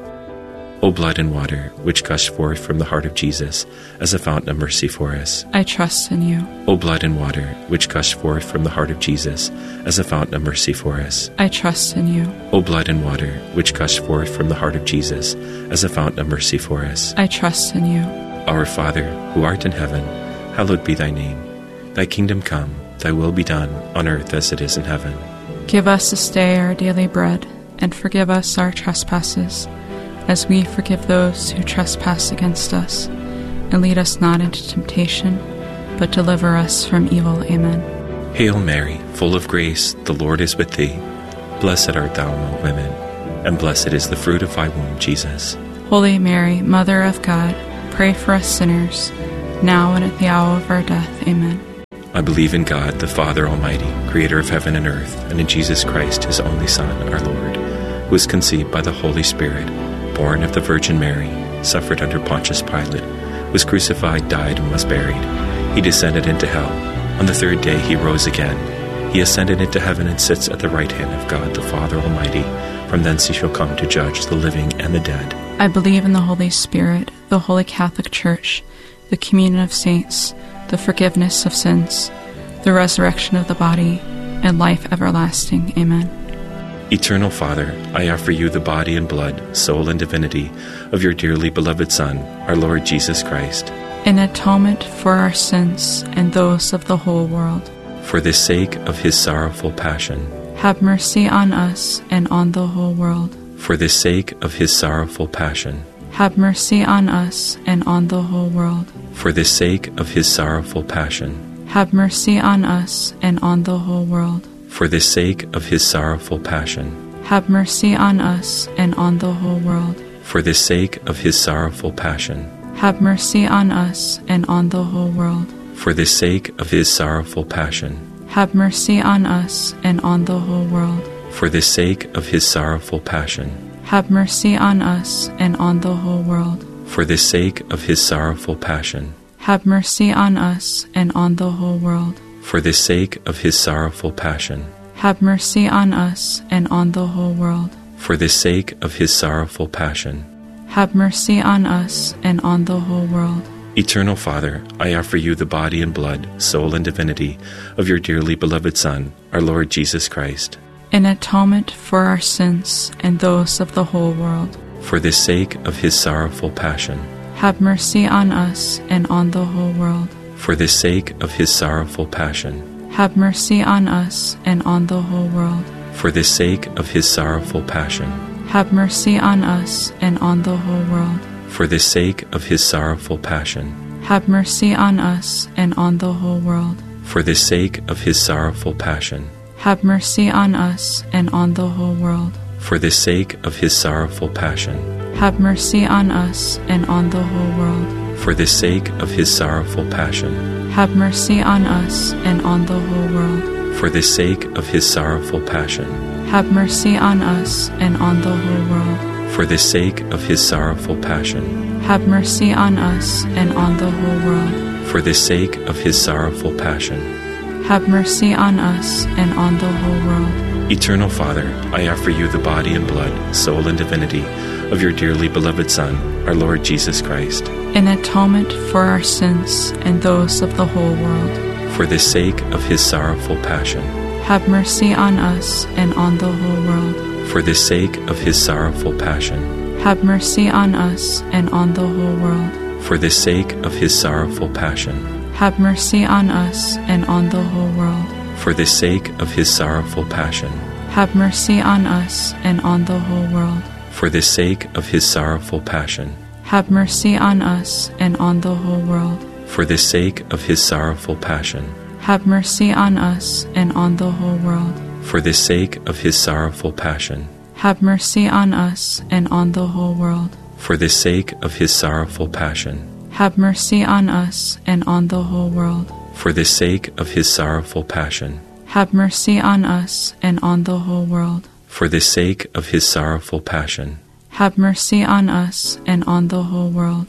O blood and water, which gushed forth from the heart of Jesus as a fountain of mercy for us. I trust in you. O blood and water, which gushed forth from the heart of Jesus as a fountain of mercy for us. I trust in you. O blood and water, which gushed forth from the heart of Jesus as a fountain of mercy for us. I trust in you. Our Father, who art in heaven, hallowed be thy name. Thy kingdom come, thy will be done, on earth as it is in heaven. Give us this day our daily bread, and forgive us our trespasses, as we forgive those who trespass against us. And lead us not into temptation, but deliver us from evil. Amen. Hail Mary, full of grace, the Lord is with thee. Blessed art thou among women, and blessed is the fruit of thy womb, Jesus. Holy Mary, Mother of God, pray for us sinners, now and at the hour of our death. Amen. I believe in God, the Father Almighty, creator of heaven and earth, and in Jesus Christ, his only Son, our Lord, who was conceived by the Holy Spirit, born of the Virgin Mary, suffered under Pontius Pilate, was crucified, died, and was buried. He descended into hell. On the third day he rose again. He ascended into heaven and sits at the right hand of God the Father Almighty. From thence he shall come to judge the living and the dead. I believe in the Holy Spirit, the Holy Catholic Church, the communion of saints, the forgiveness of sins, the resurrection of the body, and life everlasting. Amen. Eternal Father, I offer you the body and blood, soul and divinity of your dearly beloved Son, our Lord Jesus Christ, in atonement for our sins and those of the whole world. For the sake of his sorrowful passion, have mercy on us and on the whole world. For the sake of his sorrowful passion, have mercy on us and on the whole world. For the sake of his sorrowful passion, have mercy on us and on the whole world. For the sake of his sorrowful passion, have mercy on us and on the whole world. For the sake of his sorrowful passion, have mercy on us and on the whole world. For the sake of his sorrowful passion, have mercy on us and on the whole world. For the sake of his sorrowful passion, have mercy on us and on the whole world. For the sake of his sorrowful passion, have mercy on us and on the whole world. For the sake of his sorrowful passion, have mercy on us and on the whole world. For the sake of his sorrowful passion, have mercy on us and on the whole world. Eternal Father, I offer you the body and blood, soul and divinity of your dearly beloved Son, our Lord Jesus Christ, in atonement for our sins and those of the whole world. For the sake of his sorrowful passion, have mercy on us and on the whole world. For the sake of his sorrowful passion, have mercy on us and on the whole world. For the sake of his sorrowful passion, have mercy on us and on the whole world. For the sake of his sorrowful passion, have mercy on us and on the whole world. For the sake of his sorrowful passion, have mercy on us and on the whole world. For the sake of his sorrowful passion, have mercy on us and on the whole world. For the sake of his sorrowful passion, have mercy on us and on the whole world. For the sake of his sorrowful passion, have mercy on us and on the whole world. For the sake of his sorrowful passion, have mercy on us and on the whole world. For the sake of his sorrowful passion, have mercy on us and on the whole world. Eternal Father, I offer you the body and blood, soul and divinity of your dearly beloved Son, our Lord Jesus Christ, in atonement for our sins and those of the whole world. For the sake of his sorrowful passion, have mercy on us and on the whole world. For the sake of his sorrowful passion, have mercy on us and on the whole world. For the sake of his sorrowful passion, have mercy on us and on the whole world. For the sake of his sorrowful passion, have mercy on us and on the whole world. For the sake of his sorrowful passion, have mercy on us and on the whole world. For the sake of his sorrowful passion, have mercy on us and on the whole world. For the sake of his sorrowful passion, have mercy on us and on the whole world. For the sake of his sorrowful passion, have mercy on us and on the whole world. For the sake of his sorrowful passion, have mercy on us and on the whole world. For the sake of his sorrowful passion, have mercy on us and on the whole world.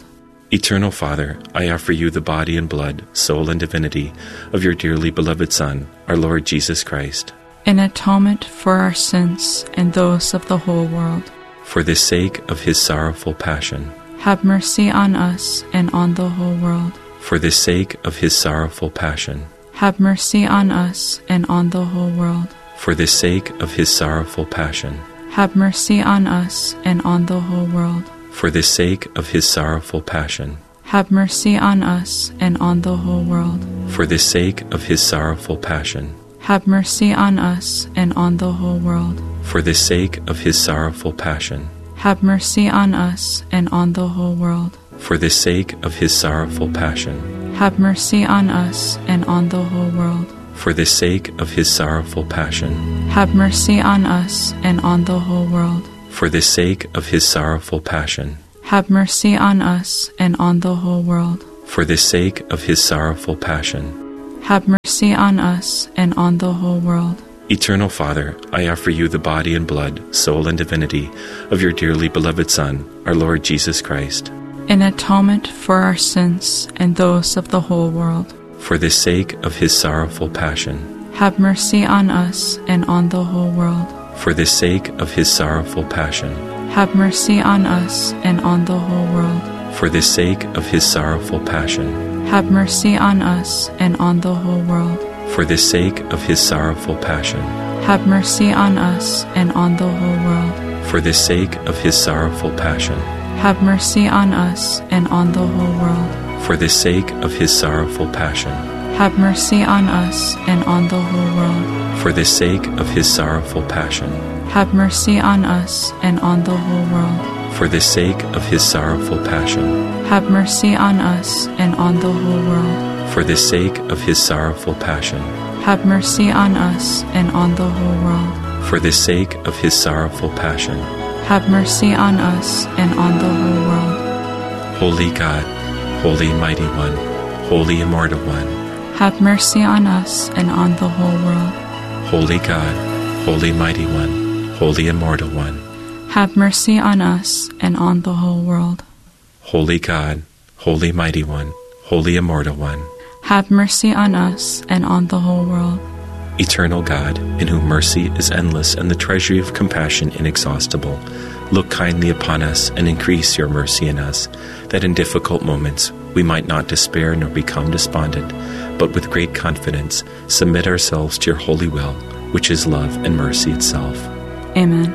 Eternal Father, I offer you the body and blood, soul and divinity of your dearly beloved Son, our Lord Jesus Christ, in atonement for our sins and those of the whole world. For the sake of his sorrowful passion, have mercy on us and on the whole world. For the sake of his sorrowful passion, have mercy on us and on the whole world. For the sake of his sorrowful passion, have mercy on us and on the whole world. For the sake of his sorrowful passion, have mercy on us and on the whole world. For the sake of his sorrowful passion, have mercy on us and on the whole world. For the sake of his sorrowful passion, have mercy on us and on the whole world. For the sake of his sorrowful passion, have mercy on us and on the whole world. For the sake of his sorrowful passion, have mercy on us and on the whole world. For the sake of his sorrowful passion, have mercy on us and on the whole world. For the sake of his sorrowful passion, have mercy on us and on the whole world. Eternal Father, I offer you the body and blood, soul and divinity of your dearly beloved Son, our Lord Jesus Christ, in atonement for our sins and those of the whole world. For the sake of his sorrowful passion, have mercy on us and on the whole world. For the sake of his sorrowful passion, have mercy on us and on the whole world. For the sake of his sorrowful passion, have mercy on us and on the whole world. For the sake of his sorrowful passion, have mercy on us and on the whole world. For the sake of his sorrowful passion, have mercy on us and on the whole world. For the sake of his sorrowful passion, have mercy on us and on the whole world. For the sake of his sorrowful passion, have mercy on us and on the whole world. For the sake of his sorrowful passion, have mercy on us and on the whole world. For the sake of his sorrowful passion, have mercy on us and on the whole world. For the sake of his sorrowful passion, have mercy on us and on the whole world. Holy God, Holy Mighty One, Holy Immortal One, have mercy on us and on the whole world. Holy God, Holy Mighty One, Holy Immortal One, have mercy on us and on the whole world. Holy God, Holy Mighty One, Holy Immortal One, have mercy on us and on the whole world. Eternal God, in whom mercy is endless and the treasury of compassion inexhaustible, look kindly upon us and increase your mercy in us, that in difficult moments we might not despair nor become despondent, but with great confidence submit ourselves to your holy will, which is love and mercy itself. Amen.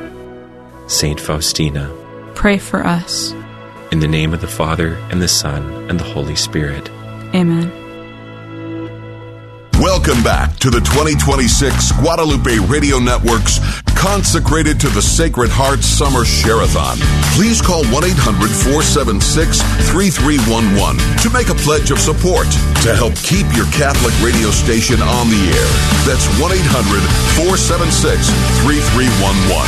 Saint Faustina, pray for us. In the name of the Father, and the Son, and the Holy Spirit. Amen. Welcome back to the twenty twenty-six Guadalupe Radio Network's Consecrated to the Sacred Heart Summer Share-a-thon. Please call one eight hundred four seven six three three one one to make a pledge of support to help keep your Catholic radio station on the air. That's one eight hundred four seven six three three one one.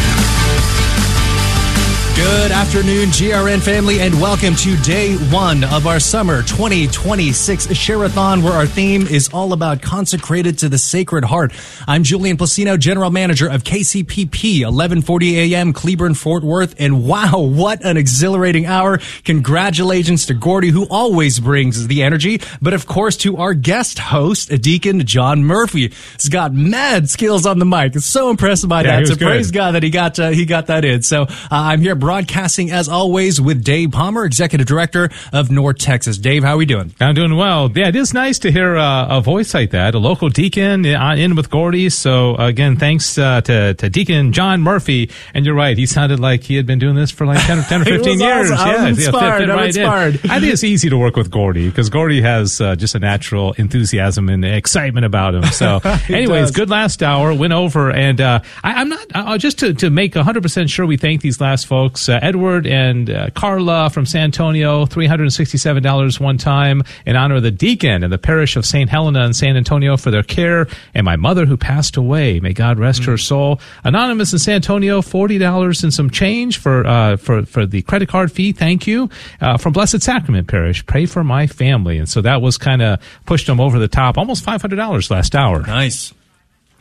Good afternoon, G R N family, and welcome to day one of our summer twenty twenty-six Share-a-thon, where our theme is all about consecrated to the Sacred Heart. I'm Julian Placino, General Manager of K C P P, eleven forty A M, Cleburne, Fort Worth, and wow, what an exhilarating hour. Congratulations to Gordy, who always brings the energy, but of course to our guest host, Deacon John Murphy. He's got mad skills on the mic. So impressed by yeah, that. So good. Praise God that he got uh, he got that in. So uh, I'm here broadcasting, as always, with Dave Palmer, Executive Director of North Texas. Dave, how are we doing? I'm doing well. Yeah, it is nice to hear uh, a voice like that, a local deacon uh, in with Gordy. So, again, thanks uh, to, to Deacon John Murphy. And you're right, he sounded like he had been doing this for like ten or, ten or fifteen years. Awesome. Yeah, I'm inspired. Yeah, fit, fit I'm right inspired. In. I think it's easy to work with Gordy because Gordy has uh, just a natural enthusiasm and excitement about him. So, anyways, does. Good last hour, went over. And uh, I, I'm not, uh, just to, to make one hundred percent sure we thank these last folks, uh, Edward and uh, Carla from San Antonio, three hundred sixty-seven dollars one time in honor of the deacon and the parish of Saint Helena in San Antonio for their care, and my mother who passed away. May God rest mm. her soul. Anonymous in San Antonio, forty dollars and some change for uh, for for the credit card fee. Thank you. Uh, from Blessed Sacrament Parish, pray for my family. And so that was kind of pushed them over the top, almost five hundred dollars last hour. Nice.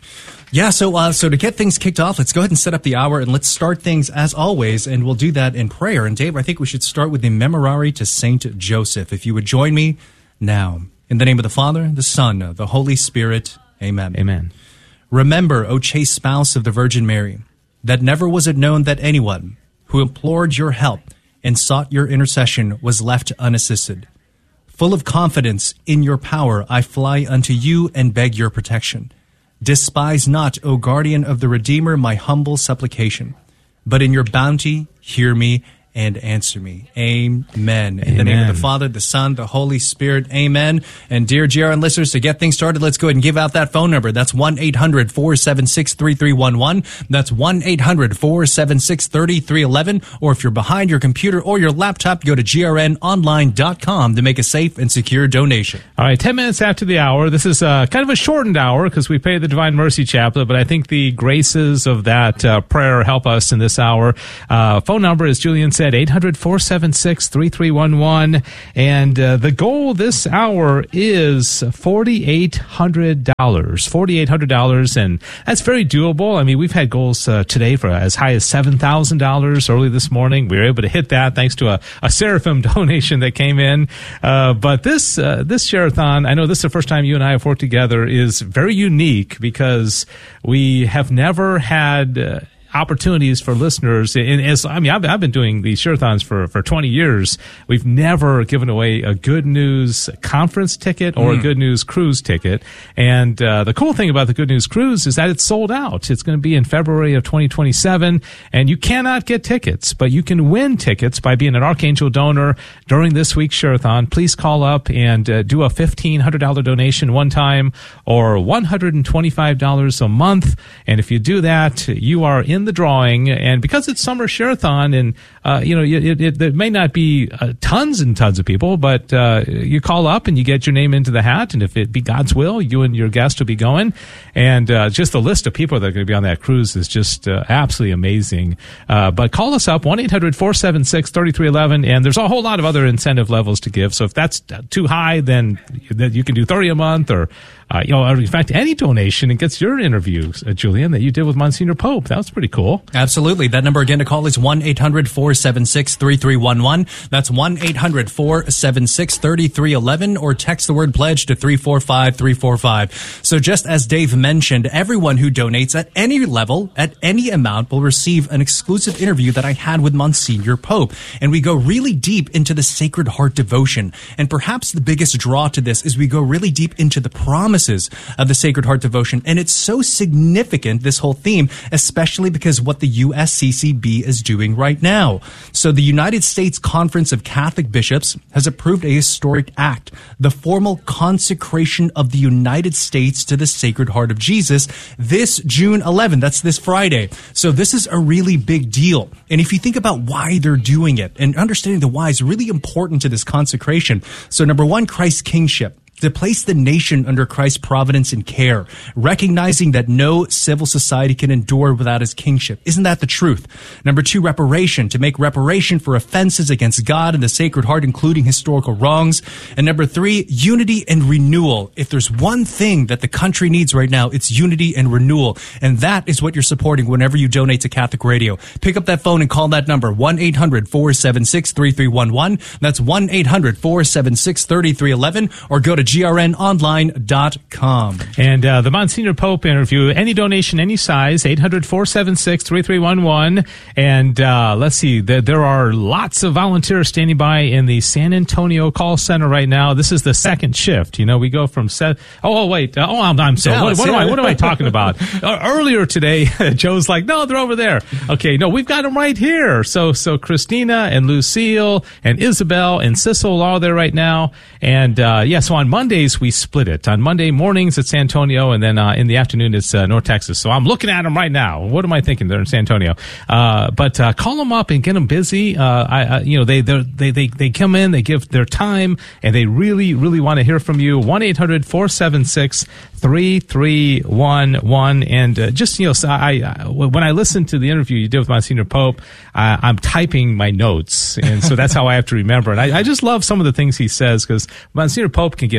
Yeah, so uh, so to get things kicked off, let's go ahead and set up the hour, and let's start things as always, and we'll do that in prayer. And Dave, I think we should start with the Memorare to Saint Joseph. If you would join me now. In the name of the Father, the Son, the Holy Spirit, amen. Amen. Remember, O chaste spouse of the Virgin Mary, that never was it known that anyone who implored your help and sought your intercession was left unassisted. Full of confidence in your power, I fly unto you and beg your protection. Despise not, O guardian of the Redeemer, my humble supplication, but in your bounty hear me and answer me. Amen. In Amen. the name of the Father, the Son, the Holy Spirit. Amen. And dear G R N listeners, to get things started, let's go ahead and give out that phone number. That's one eight hundred four seven six three three one one. That's one eight hundred four seven six three three one one. Or if you're behind your computer or your laptop, go to G R N online dot com to make a safe and secure donation. All right, ten minutes after the hour. This is uh, kind of a shortened hour because we pay the Divine Mercy Chaplet, but I think the graces of that uh, prayer help us in this hour. Uh, phone number, as Julian said, eight hundred four seven six three three one one. And uh, the goal this hour is four thousand eight hundred dollars. four thousand eight hundred dollars, and that's very doable. I mean, we've had goals uh, today for as high as seven thousand dollars early this morning. We were able to hit that thanks to a, a Seraphim donation that came in. Uh, but this uh, this Share-a-thon, I know this is the first time you and I have worked together, is very unique because we have never had Uh, opportunities for listeners. And as I mean, I've, I've been doing these Share-a-thons for, for twenty years. We've never given away a Good News conference ticket or mm. a Good News cruise ticket. And uh, the cool thing about the Good News cruise is that it's sold out. It's going to be in February of twenty twenty-seven, and you cannot get tickets, but you can win tickets by being an Archangel donor during this week's Share-a-thon. Please call up and uh, do a fifteen hundred dollars donation one time or one hundred twenty-five dollars a month. And if you do that, you are in the drawing. And because it's summer Share-a-thon, and uh, you know, it, it, it may not be uh, tons and tons of people, but uh, you call up and you get your name into the hat, and if it be God's will, you and your guest will be going. And uh, just the list of people that are going to be on that cruise is just uh, absolutely amazing. Uh, but call us up, one eight hundred four seven six three three one one, and there's a whole lot of other incentive levels to give. So if that's too high, then you can do thirty a month, or Uh, you know, or in fact, any donation, and gets your interview, uh, Julian, that you did with Monsignor Pope. That was pretty cool. Absolutely. That number again to call is one eight hundred four seven six three three one one. That's one eight hundred four seven six three three one one, or text the word pledge to three four five three four five. So just as Dave mentioned, everyone who donates at any level, at any amount, will receive an exclusive interview that I had with Monsignor Pope. And we go really deep into the Sacred Heart devotion. And perhaps the biggest draw to this is we go really deep into the promises of the Sacred Heart devotion. And it's so significant, this whole theme, especially because what the U S C C B is doing right now. So the United States Conference of Catholic Bishops has approved a historic act, the formal consecration of the United States to the Sacred Heart of Jesus, this June eleventh. That's this Friday. So this is a really big deal. And if you think about why they're doing it, and understanding the why is really important to this consecration. So number one, Christ's kingship. To place the nation under Christ's providence and care, recognizing that no civil society can endure without his kingship. Isn't that the truth? Number two, reparation, to make reparation for offenses against God and the Sacred Heart, including historical wrongs. And number three, unity and renewal. If there's one thing that the country needs right now, it's unity and renewal. And that is what you're supporting whenever you donate to Catholic Radio. Pick up that phone and call that number, one eight hundred four seven six three three one one. That's one eight hundred four seven six three three one one, or go to G R N online dot com. And uh, the Monsignor Pope interview, any donation, any size, eight hundred four seven six three three one one. And uh, let's see, there, there are lots of volunteers standing by in the San Antonio call center right now. This is the second shift. You know, we go from set. Oh, oh wait. Oh, I'm, I'm so. What, what am I? What am I talking about? uh, earlier today, Joe's like, no, they're over there. Okay, no, we've got them right here. So, so Christina and Lucille and Isabel and Sissel are all there right now. And uh, yeah, so on Mondays we split it. On Monday mornings it's San Antonio, and then uh, in the afternoon it's uh, North Texas. So I'm looking at them right now. What am I thinking? They're in San Antonio. Uh, but uh, call them up and get them busy. Uh, I, I, you know, they they they they come in, they give their time, and they really really want to hear from you. one eight hundred four seven six three three one one. And uh, just you know, so I, I when I listened to the interview you did with Monsignor Pope, I, I'm typing my notes, and so that's how I have to remember. And I, I just love some of the things he says, because Monsignor Pope can get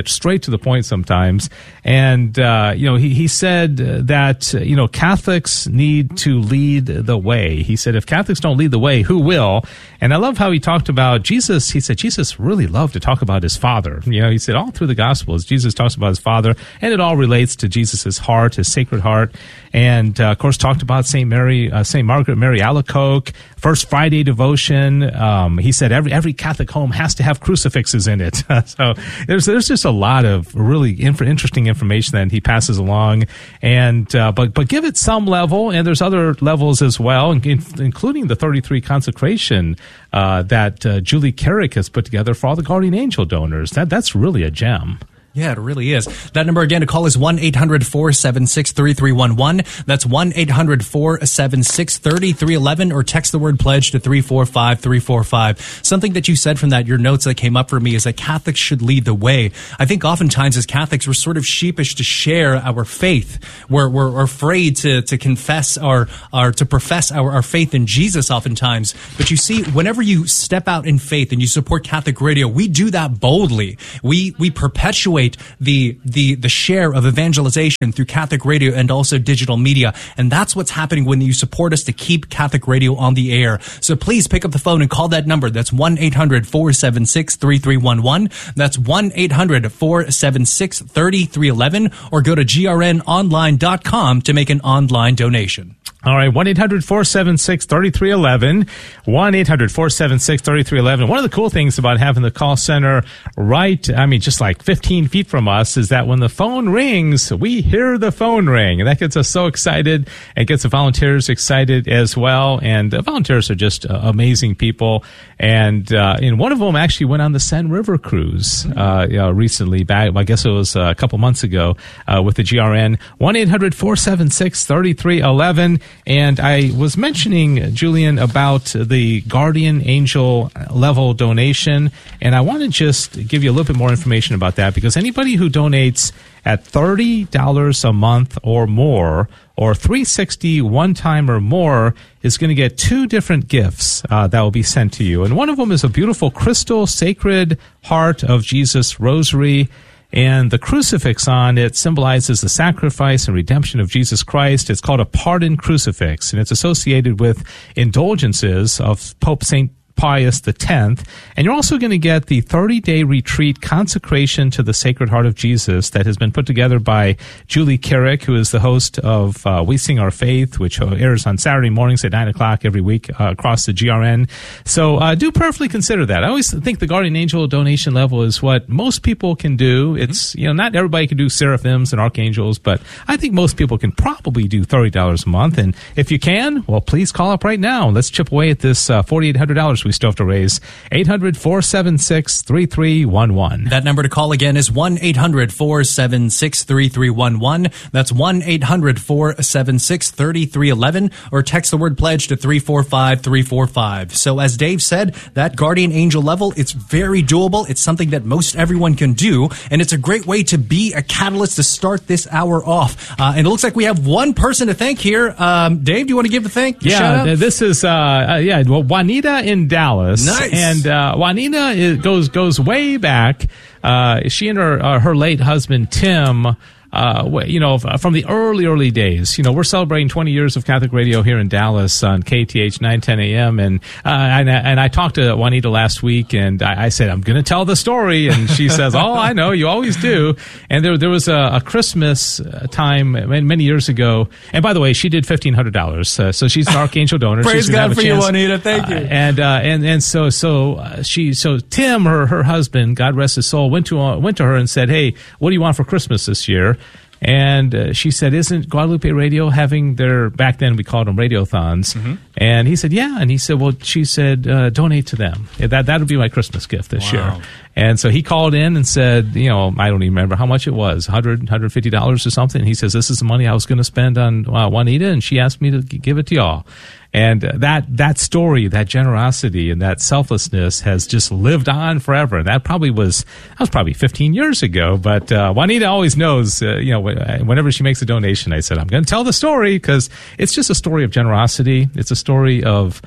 get straight to the point sometimes. And, uh, you know, he, he said that, uh, you know, Catholics need to lead the way. He said, if Catholics don't lead the way, who will? And I love how he talked about Jesus. He said Jesus really loved to talk about his Father. You know, he said all through the Gospels, Jesus talks about his Father, and it all relates to Jesus' heart, his Sacred Heart. And, uh, of course, talked about Saint Mary, uh, Saint Margaret Mary Alacoque, First Friday devotion. Um, he said every every Catholic home has to have crucifixes in it. So there's there's just a lot of really inf- interesting information that he passes along, and uh, but but give it some level, and there's other levels as well, in, including the thirty-three consecration uh, that uh, Julie Carrick has put together for all the Guardian Angel donors. That that's really a gem. Yeah, it really is. That number again to call is one eight hundred four seven six three three one one. That's one eight hundred four seven six three three one one, or text the word pledge to three four five three four five. Something that you said from that, your notes that came up for me, is that Catholics should lead the way. I think oftentimes as Catholics, we're sort of sheepish to share our faith. We're, we're, we're afraid to, to confess or, or to profess our, our faith in Jesus oftentimes. But you see, whenever you step out in faith and you support Catholic Radio, we do that boldly. We, we perpetuate the the the share of evangelization through Catholic Radio and also digital media. And that's what's happening when you support us to keep Catholic Radio on the air. So please pick up the phone and call that number. That's one eight hundred four seven six three three one one. That's one eight hundred four seven six three three one one, or go to G R N online dot com to make an online donation. All right, one eight hundred four seven six three three one one, one eight hundred four seven six three three one one. One of the cool things about having the call center right, I mean, just like fifteen feet from us, is that when the phone rings, we hear the phone ring. And that gets us so excited. It gets the volunteers excited as well. And the volunteers are just uh, amazing people. And, uh, and one of them actually went on the Seine River cruise uh, you know, recently, back, I guess it was a couple months ago, uh, with the G R N. one eight hundred four seven six three three one one. And I was mentioning, Julian, about the Guardian Angel level donation, and I want to just give you a little bit more information about that, because anybody who donates at thirty dollars a month or more, or three hundred sixty dollars one time or more, is going to get two different gifts uh, that will be sent to you. And one of them is a beautiful crystal Sacred Heart of Jesus rosary. And the crucifix on it symbolizes the sacrifice and redemption of Jesus Christ. It's called a pardon crucifix, and it's associated with indulgences of Pope Saint Pius the tenth. And you're also going to get the thirty-day retreat consecration to the Sacred Heart of Jesus that has been put together by Julie Carrick, who is the host of uh, We Sing Our Faith, which airs on Saturday mornings at nine o'clock every week uh, across the G R N. So uh, do prayerfully consider that. I always think the Guardian Angel donation level is what most people can do. It's, you know, not everybody can do seraphims and archangels, but I think most people can probably do thirty dollars a month. And if you can, well, please call up right now. Let's chip away at this uh, four thousand eight hundred dollars we still have to raise. eight hundred four seven six three three one one. That number to call again is one eight hundred four seven six three three one one. That's one eight hundred four seven six three three one one, or text the word pledge to three four five three four five. So as Dave said, that Guardian Angel level, it's very doable. It's something that most everyone can do, and it's a great way to be a catalyst to start this hour off. Uh, and it looks like we have one person to thank here. Um, Dave, do you want to give the thank? Yeah, this is uh, uh, yeah, well, Juanita in Dallas. Nice. And uh, Juanita is, goes goes way back. Uh, she and her uh, her late husband Tim, uh, you know, from the early early days. You know, we're celebrating twenty years of Catholic Radio here in Dallas on K T H nine ten A M. And uh, and, and I talked to Juanita last week, and I, I said I'm going to tell the story, and she says, "Oh, I know, you always do." And there there was a, a Christmas time many years ago. And by the way, she did fifteen hundred dollars, uh, so she's an Archangel donor. Praise God for you, Juanita. Thank you. Uh, and uh, and and so so uh, she so Tim, her her husband, God rest his soul, went to uh, went to her and said, "Hey, what do you want for Christmas this year?" And uh, she said, "Isn't Guadalupe Radio having their," back then we called them radiothons? Mm-hmm. And he said, "Yeah." And he said, "Well," she said, uh, "donate to them. That that would be my Christmas gift this wow. year." And so he called in and said, you know, I don't even remember how much it was, one hundred dollars, one hundred fifty dollars or something. And he says, "This is the money I was going to spend on uh, Juanita, and she asked me to g- give it to y'all." And that that story, that generosity and that selflessness has just lived on forever. And that probably was that was probably fifteen years ago. But uh, Juanita always knows, uh, you know, whenever she makes a donation, I said, I'm going to tell the story, because it's just a story of generosity. It's a story of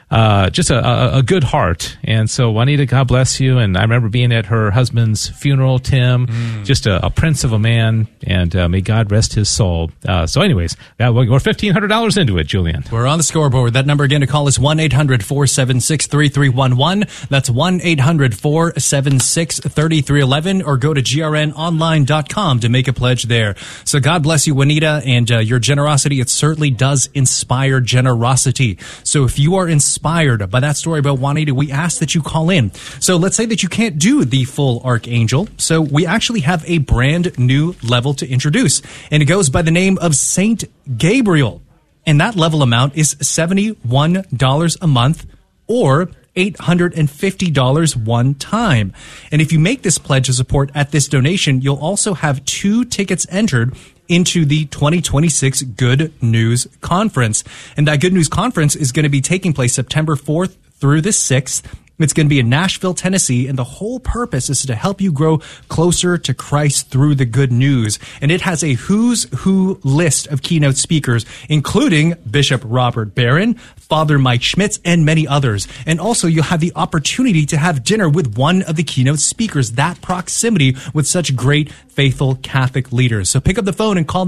uh, just a, a, a good heart. And so Juanita, God bless you. And I remember being at her husband's funeral, Tim, mm. just a, a prince of a man, and uh, may God rest his soul. Uh, so anyways, uh, we're fifteen hundred dollars into it, Julian. We're on the scoreboard. That number again to call is one eight hundred four seven six three three one one. That's one eight hundred four seven six three three one one, or go to G R N online dot com to make a pledge there. So God bless you, Juanita, and uh, your generosity. It certainly does inspire generosity. So if you are inspired by that story about Juanita, we ask that you call in. So let's say that you can't do the full Archangel. So we actually have a brand new level to introduce, and it goes by the name of Saint Gabriel. And that level amount is seventy-one dollars a month, or eight hundred fifty dollars one time. And if you make this pledge of support at this donation, you'll also have two tickets entered into the twenty twenty-six Good News Conference. And that Good News Conference is going to be taking place September fourth through the sixth. It's going to be in Nashville, Tennessee, and the whole purpose is to help you grow closer to Christ through the good news. And it has a who's who list of keynote speakers, including Bishop Robert Barron, Father Mike Schmitz, and many others. And also, you'll have the opportunity to have dinner with one of the keynote speakers, that proximity with such great, faithful Catholic leaders. So pick up the phone and call them.